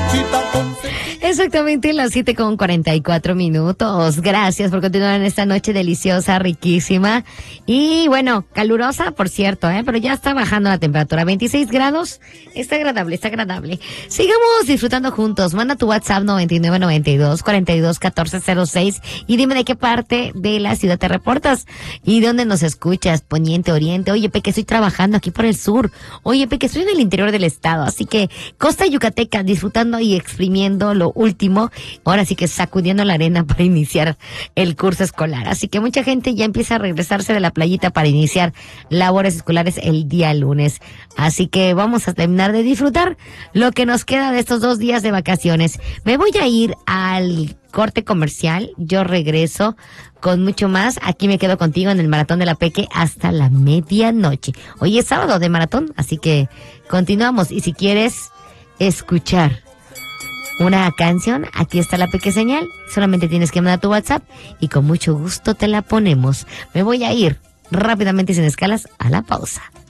Exactamente las 7:44. Gracias por continuar en esta noche deliciosa, riquísima y bueno, calurosa, por cierto, pero ya está bajando la temperatura. 26 grados. Está agradable, está agradable. Sigamos disfrutando juntos. Manda tu WhatsApp 9992-421406 y dime de qué parte de la ciudad te reportas y dónde nos escuchas. Poniente, oriente. Oye, Peque, estoy trabajando aquí por el sur. Oye, Peque, estoy en el interior del estado. Así que costa yucateca, disfrutando y exprimiendo lo último, ahora sí que sacudiendo la arena para iniciar el curso escolar. Así que mucha gente ya empieza a regresarse de la playita para iniciar labores escolares el día lunes. Así que vamos a terminar de disfrutar lo que nos queda de estos 2 días de vacaciones. Me voy a ir al corte comercial, yo regreso con mucho más. Aquí me quedo contigo en el Maratón de la Peque hasta la medianoche. Hoy es sábado de maratón, así que continuamos. Y si quieres escuchar una canción, aquí está la Peque Señal. Solamente tienes que mandar tu WhatsApp y con mucho gusto te la ponemos. Me voy a ir rápidamente y sin escalas a la pausa.